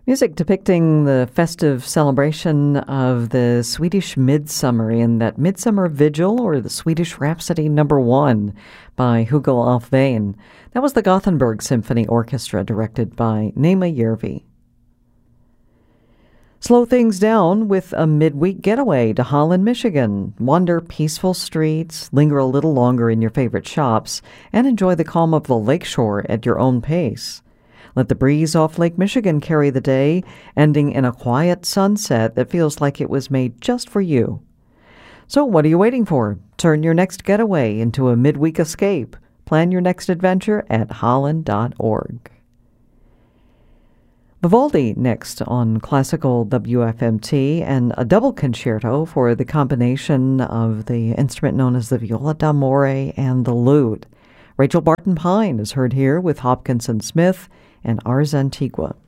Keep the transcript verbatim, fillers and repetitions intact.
Music depicting the festive celebration of the Swedish Midsummer in that Midsummer Vigil, or the Swedish Rhapsody Number One by Hugo Alfvén. That was the Gothenburg Symphony Orchestra, directed by Nema Järvi. Slow things down with a midweek getaway to Holland, Michigan. Wander peaceful streets, linger a little longer in your favorite shops, and enjoy the calm of the lakeshore at your own pace. Let the breeze off Lake Michigan carry the day, ending in a quiet sunset that feels like it was made just for you. So what are you waiting for? Turn your next getaway into a midweek escape. Plan your next adventure at holland dot org. Vivaldi next on Classical W F M T, and a double concerto for the combination of the instrument known as the viola d'amore and the lute. Rachel Barton Pine is heard here with Hopkins and Smith and Ars Antiqua.